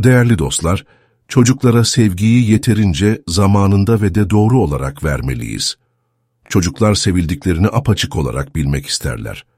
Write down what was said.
Değerli dostlar, çocuklara sevgiyi yeterince, zamanında ve de doğru olarak vermeliyiz. Çocuklar sevildiklerini apaçık olarak bilmek isterler.